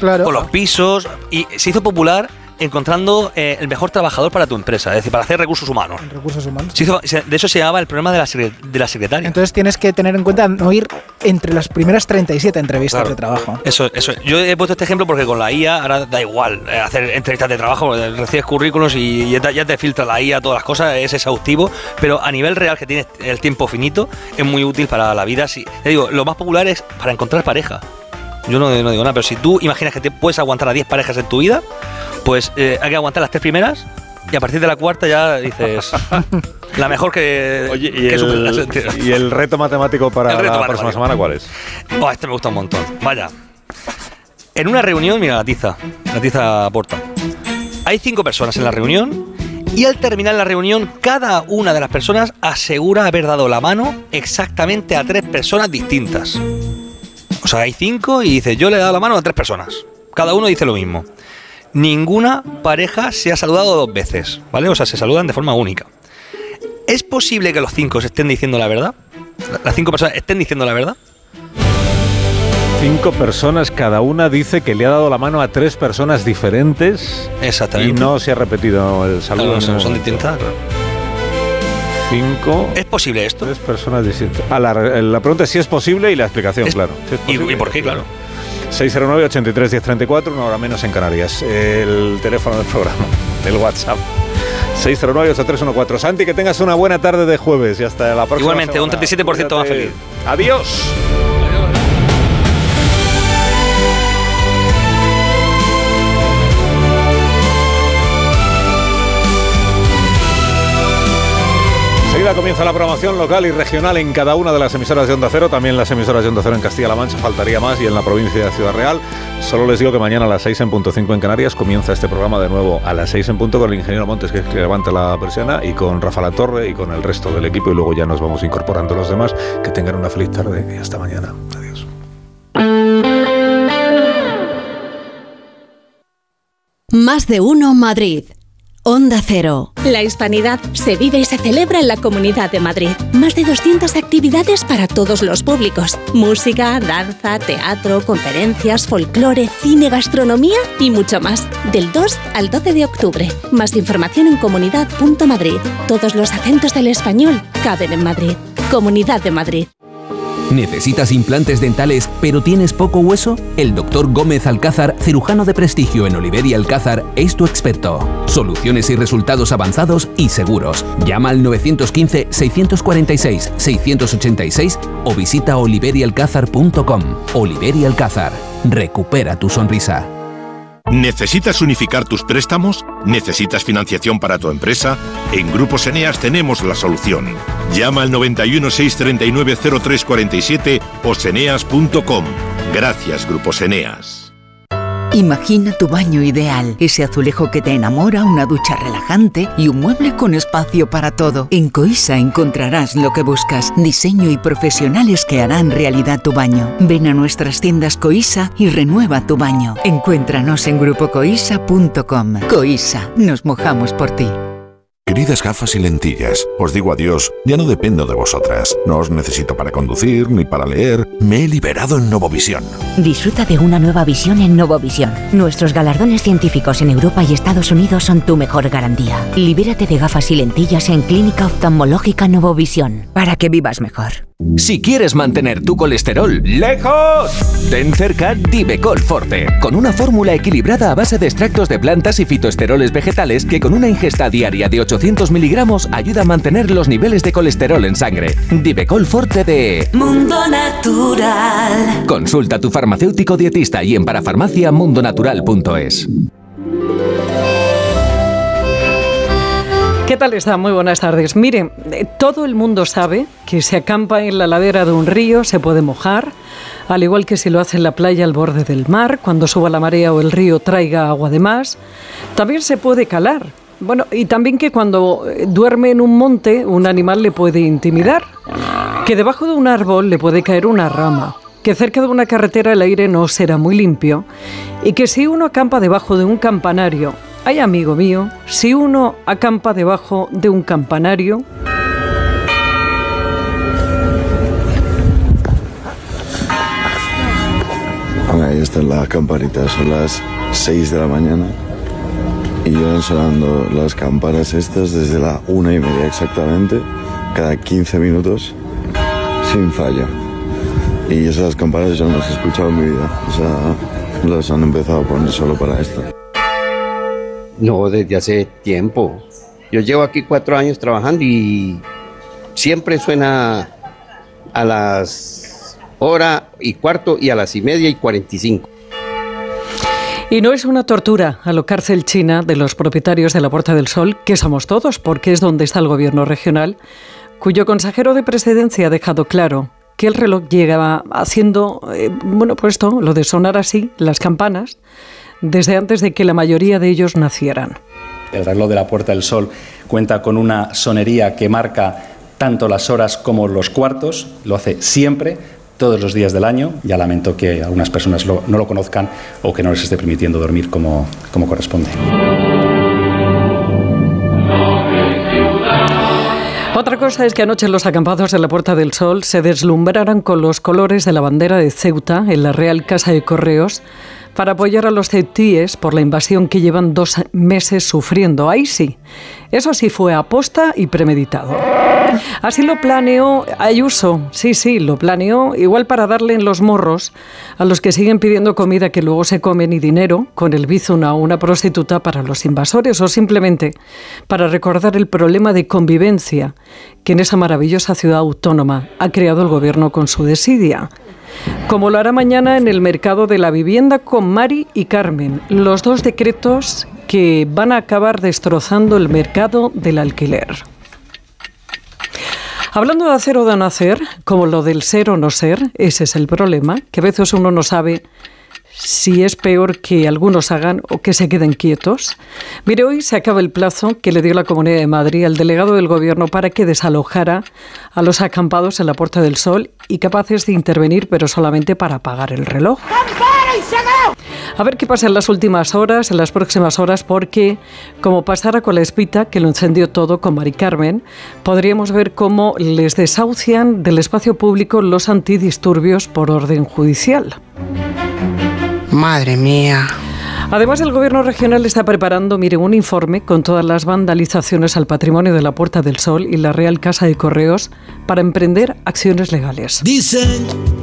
Claro. Con los pisos. Y se hizo popular encontrando el mejor trabajador para tu empresa, es decir, para hacer recursos humanos. Recursos humanos. De eso se llamaba el problema de la secretaria. Entonces tienes que tener en cuenta no ir entre las primeras 37 entrevistas de trabajo. Eso. Yo he puesto este ejemplo porque con la IA ahora da igual hacer entrevistas de trabajo, recibes currículos y ya te filtra la IA todas las cosas, es exhaustivo, pero a nivel real, que tienes el tiempo finito, es muy útil para la vida. Te digo, lo más popular es para encontrar pareja. Yo no digo nada, pero si tú imaginas que te puedes aguantar a 10 parejas en tu vida, pues hay que aguantar las 3 primeras y a partir de la cuarta ya dices la mejor que... Oye, ¿y el reto matemático para la próxima semana cuál es? Este me gusta un montón. Vaya. En una reunión, mira la tiza aporta. Hay 5 personas en la reunión y al terminar la reunión cada una de las personas asegura haber dado la mano exactamente a 3 personas distintas. O sea, hay 5 y dice, yo le he dado la mano a 3 personas. Cada uno dice lo mismo. Ninguna pareja se ha saludado 2 veces, ¿vale? O sea, se saludan de forma única. ¿Es posible que los 5 se estén diciendo la verdad? ¿Las 5 personas estén diciendo la verdad? 5 personas, cada una dice que le ha dado la mano a 3 personas diferentes. Exactamente. Y no se ha repetido el saludo. Claro, son distintas, claro. 5. ¿Es posible esto? 3 personas distintas. La pregunta es si es posible y la explicación, claro. Si ¿Y por qué, claro? 609-83-1034, una hora menos en Canarias. El teléfono del programa, el WhatsApp. 609-8314. Santi, que tengas una buena tarde de jueves y hasta la próxima Igualmente, semana. un 37% más feliz. Adiós. Enseguida comienza la programación local y regional en cada una de las emisoras de Onda Cero, también las emisoras de Onda Cero en Castilla-La Mancha, faltaría más, y en la provincia de Ciudad Real. Solo les digo que mañana a las 6:05 en Canarias comienza este programa de nuevo a las 6 con el ingeniero Montes, que levanta la persiana, y con Rafa La Torre y con el resto del equipo, y luego ya nos vamos incorporando los demás. Que tengan una feliz tarde y hasta mañana. Adiós. Más de uno Madrid. Onda Cero. La hispanidad se vive y se celebra en la Comunidad de Madrid. Más de 200 actividades para todos los públicos. Música, danza, teatro, conferencias, folclore, cine, gastronomía y mucho más. Del 2 al 12 de octubre. Más información en comunidad.madrid. Todos los acentos del español caben en Madrid. Comunidad de Madrid. ¿Necesitas implantes dentales pero tienes poco hueso? El Dr. Gómez Alcázar, cirujano de prestigio en Oliver y Alcázar, es tu experto. Soluciones y resultados avanzados y seguros. Llama al 915-646-686 o visita oliverialcázar.com. Oliver y Alcázar. Recupera tu sonrisa. ¿Necesitas unificar tus préstamos? ¿Necesitas financiación para tu empresa? En Grupos Eneas tenemos la solución. Llama al 91 639 0347 o seneas.com. Gracias, Grupos Eneas. Imagina tu baño ideal, ese azulejo que te enamora, una ducha relajante y un mueble con espacio para todo. En Coisa encontrarás lo que buscas, diseño y profesionales que harán realidad tu baño. Ven a nuestras tiendas Coisa y renueva tu baño. Encuéntranos en grupocoisa.com. Coisa, nos mojamos por ti. Queridas gafas y lentillas, os digo adiós, ya no dependo de vosotras. No os necesito para conducir ni para leer. Me he liberado en Novovisión. Disfruta de una nueva visión en Novovisión. Nuestros galardones científicos en Europa y Estados Unidos son tu mejor garantía. Libérate de gafas y lentillas en Clínica Oftalmológica Novovisión, para que vivas mejor. Si quieres mantener tu colesterol lejos, ten cerca Divecol Forte, con una fórmula equilibrada a base de extractos de plantas y fitoesteroles vegetales que con una ingesta diaria de 800 miligramos ayuda a mantener los niveles de colesterol en sangre. Divecol Forte de Mundo Natural. Consulta a tu farmacéutico dietista y en parafarmacia mundonatural.es. ¿Qué tal está? Muy buenas tardes. Mire, todo el mundo sabe que si acampa en la ladera de un río se puede mojar, al igual que si lo hace en la playa al borde del mar, cuando suba la marea o el río traiga agua de más. También se puede calar. Bueno, y también que cuando duerme en un monte, un animal le puede intimidar. Que debajo de un árbol le puede caer una rama. Que cerca de una carretera el aire no será muy limpio. Y que si uno acampa debajo de un campanario... Ay, amigo mío, si uno acampa debajo de un campanario... están las campanitas, son las 6 de la mañana y llevan sonando las campanas estas desde la 1:30 exactamente, cada 15 minutos, sin fallo. Y esas campanas yo no las he escuchado en mi vida, o sea, las han empezado a poner solo para esto. No, desde hace tiempo. Yo llevo aquí 4 años trabajando y siempre suena a las 1:15 y a las 1:45. Y no es una tortura alocarse el China de los propietarios de la Puerta del Sol, que somos todos, porque es donde está el gobierno regional, cuyo consejero de presidencia ha dejado claro que el reloj llega haciendo, pues esto, lo de sonar así, las campanas, desde antes de que la mayoría de ellos nacieran. El reloj de la Puerta del Sol cuenta con una sonería que marca tanto las horas como los cuartos, lo hace siempre, todos los días del año. Ya lamento que algunas personas no lo conozcan o que no les esté permitiendo dormir como corresponde. Otra cosa es que anoche los acampados de la Puerta del Sol se deslumbraran con los colores de la bandera de Ceuta en la Real Casa de Correos para apoyar a los ceutíes por la invasión que llevan 2 meses sufriendo. Ahí sí, eso sí fue aposta y premeditado. Así lo planeó Ayuso, sí, lo planeó igual para darle en los morros a los que siguen pidiendo comida que luego se comen y dinero con el bizum a una prostituta para los invasores, o simplemente para recordar el problema de convivencia que en esa maravillosa ciudad autónoma ha creado el gobierno con su desidia. Como lo hará mañana en el mercado de la vivienda con Mari y Carmen, los 2 decretos que van a acabar destrozando el mercado del alquiler. Hablando de hacer o de no hacer, como lo del ser o no ser, ese es el problema, que a veces uno no sabe si es peor que algunos hagan o que se queden quietos. Mire, hoy se acaba el plazo que le dio la Comunidad de Madrid al delegado del Gobierno para que desalojara a los acampados en la Puerta del Sol y capaces de intervenir, pero solamente para apagar el reloj. A ver qué pasa en las últimas horas, en las próximas horas, porque como pasara con la Espita, que lo encendió todo con Mari Carmen, podríamos ver cómo les desahucian del espacio público los antidisturbios por orden judicial. Madre mía. Además, el Gobierno regional está preparando, un informe con todas las vandalizaciones al patrimonio de la Puerta del Sol y la Real Casa de Correos para emprender acciones legales. Dicen